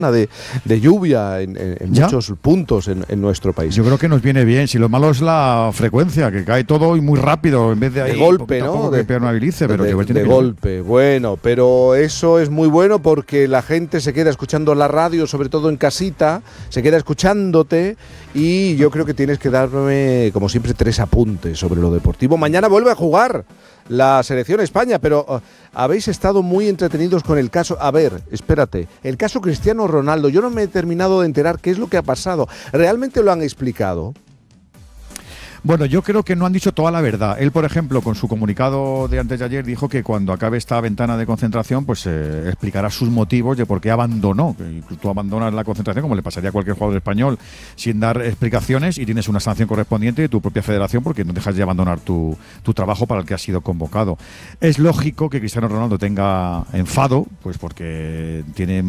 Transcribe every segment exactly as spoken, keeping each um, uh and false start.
De, de lluvia en, en, en muchos puntos en, en nuestro país. Yo creo que nos viene bien. Si lo malo es la frecuencia, que cae todo y muy rápido en vez de ahí de golpe, ¿no? De, que permeabilice, pero de, que de, de golpe. Bueno, pero eso es muy bueno porque la gente se queda escuchando la radio, sobre todo en casita, se queda escuchándote y yo creo que tienes que darme, como siempre, tres apuntes sobre lo deportivo. Mañana vuelve a jugar la selección España, pero uh, habéis estado muy entretenidos con el caso. A ver, espérate, el caso Cristiano Ronaldo. Yo no me he terminado de enterar qué es lo que ha pasado. ¿Realmente lo han explicado? Bueno, yo creo que no han dicho toda la verdad. Él, por ejemplo, con su comunicado de antes de ayer, dijo que cuando acabe esta ventana de concentración, pues eh, explicará sus motivos de por qué abandonó. Que tú abandonas la concentración, como le pasaría a cualquier jugador español, sin dar explicaciones y tienes una sanción correspondiente de tu propia federación porque no dejas de abandonar tu, tu trabajo para el que has sido convocado. Es lógico que Cristiano Ronaldo tenga enfado, pues porque tiene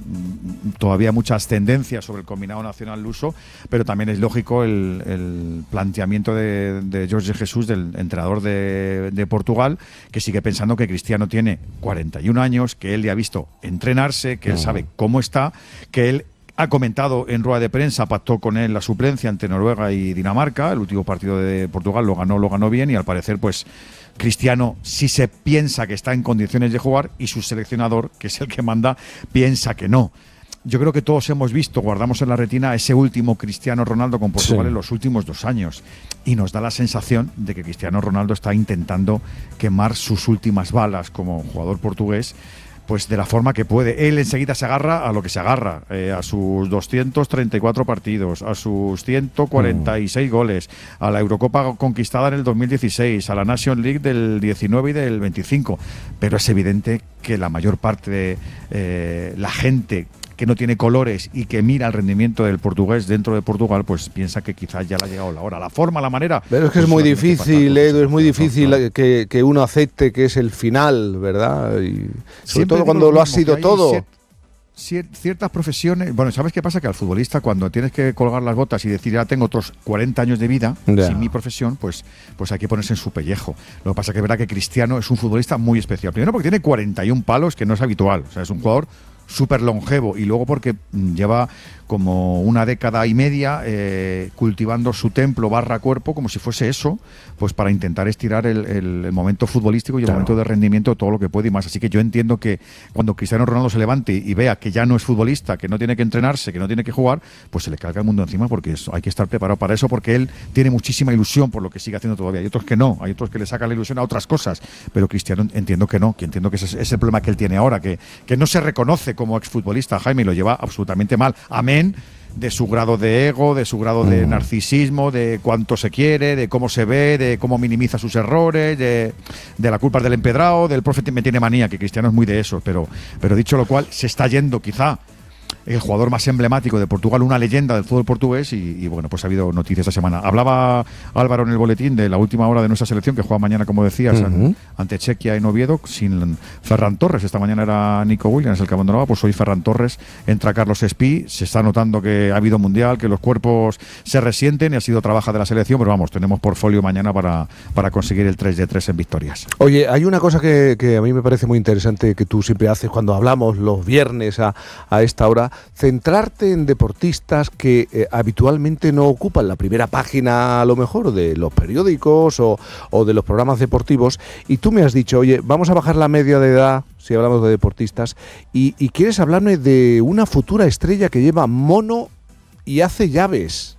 todavía muchas tendencias sobre el combinado nacional luso, pero también es lógico el, el planteamiento De, de Jorge Jesús, del entrenador de, de Portugal, que sigue pensando que Cristiano tiene cuarenta y un años, que él le ha visto entrenarse, que él sabe cómo está, que él ha comentado en rueda de prensa, pactó con él la suplencia entre Noruega y Dinamarca. El último partido de Portugal lo ganó, lo ganó bien y al parecer pues Cristiano sí se piensa que está en condiciones de jugar y su seleccionador, que es el que manda, piensa que no. Yo creo que todos hemos visto, guardamos en la retina ese último Cristiano Ronaldo con Portugal sí. en los últimos dos años y nos da la sensación de que Cristiano Ronaldo está intentando quemar sus últimas balas como jugador portugués, pues de la forma que puede. Él enseguida se agarra a lo que se agarra, eh, a sus doscientos treinta y cuatro partidos, a sus ciento cuarenta y seis mm. goles, a la Eurocopa conquistada en el dos mil dieciséis, a la Nation League del diecinueve y del veinticinco, pero es evidente que la mayor parte de eh, la gente que no tiene colores y que mira el rendimiento del portugués dentro de Portugal, pues piensa que quizás ya le ha llegado la hora. La forma, la manera... Pero es que pues es muy difícil, Edu, es muy difícil no, no. Que, que uno acepte que es el final, ¿verdad? Y sobre Siempre todo cuando lo, lo ha sido todo. Cier- cier- ciertas profesiones... Bueno, ¿sabes qué pasa? Que al futbolista, cuando tienes que colgar las botas y decir, ya tengo otros cuarenta años de vida yeah. sin mi profesión, pues, pues hay que ponerse en su pellejo. Lo que pasa es que es verdad que Cristiano es un futbolista muy especial. Primero porque tiene cuarenta y un palos, que no es habitual. O sea, es un jugador súper longevo, y luego porque lleva como una década y media eh, cultivando su templo barra cuerpo como si fuese eso, pues para intentar estirar el, el, el momento futbolístico y el claro. momento de rendimiento, todo lo que puede y más. Así que yo entiendo que cuando Cristiano Ronaldo se levante y vea que ya no es futbolista, que no tiene que entrenarse, que no tiene que jugar, pues se le carga el mundo encima, porque eso, hay que estar preparado para eso, porque él tiene muchísima ilusión por lo que sigue haciendo todavía. Hay otros que no, hay otros que le sacan la ilusión a otras cosas, pero Cristiano entiendo que no, que entiendo que ese es, es el problema que él tiene ahora, que, que no se reconoce como exfutbolista, Jaime, y lo lleva absolutamente mal. Amén de su grado de ego, de su grado de narcisismo, de cuánto se quiere, de cómo se ve, de cómo minimiza sus errores, de, de la culpa del empedrado, del profe me tiene manía, que Cristiano es muy de eso, pero, pero dicho lo cual, se está yendo quizá el jugador más emblemático de Portugal, una leyenda del fútbol portugués, y, y bueno, pues ha habido noticias esta semana. Hablaba Álvaro en el boletín de la última hora de nuestra selección, que juega mañana, como decías, uh-huh. ante Chequia en Oviedo, sin Ferran Torres. Esta mañana era Nico Williams el que abandonaba, pues hoy Ferran Torres, entra Carlos Espí. Se está notando que ha habido mundial, que los cuerpos se resienten y ha sido trabajo de la selección, pero vamos, tenemos portfolio mañana para, para conseguir el tres de tres en victorias. Oye, hay una cosa que, que a mí me parece muy interesante, que tú siempre haces cuando hablamos los viernes a, a esta hora, centrarte en deportistas que eh, habitualmente no ocupan la primera página, a lo mejor, de los periódicos o, o de los programas deportivos, y tú me has dicho, oye, vamos a bajar la media de edad, si hablamos de deportistas, y, y quieres hablarme de una futura estrella que lleva mono y hace llaves.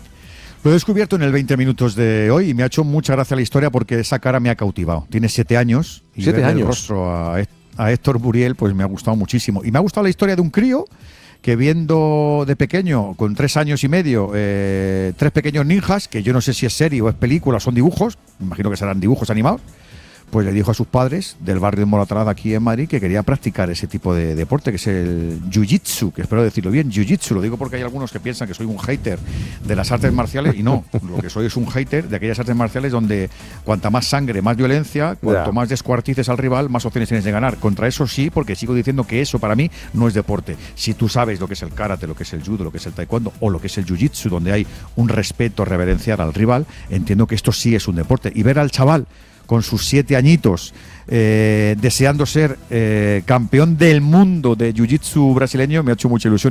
Lo he descubierto en el veinte minutos de hoy y me ha hecho mucha gracia la historia porque esa cara me ha cautivado. Tiene siete años y ¿Siete ver años? el rostro a, a Héctor Buriel pues me ha gustado muchísimo. Y me ha gustado la historia de un crío que, viendo de pequeño, con tres años y medio, eh, tres pequeños ninjas, que yo no sé si es serie o es película, son dibujos, me imagino que serán dibujos animados, pues le dijo a sus padres del barrio de Moratalaz aquí en Madrid que quería practicar ese tipo de deporte, que es el jiu-jitsu, que espero decirlo bien, jiu-jitsu. Lo digo porque hay algunos que piensan que soy un hater de las artes marciales, y no, lo que soy es un hater de aquellas artes marciales donde cuanta más sangre, más violencia, cuanto yeah. más descuartices al rival, más opciones tienes de ganar. Contra eso sí, porque sigo diciendo que eso para mí no es deporte. Si tú sabes lo que es el karate, lo que es el judo, lo que es el taekwondo o lo que es el jiu-jitsu, donde hay un respeto reverencial al rival, entiendo que esto sí es un deporte. Y ver al chaval con sus siete añitos, eh, deseando ser eh, campeón del mundo de jiu-jitsu brasileño, me ha hecho mucha ilusión.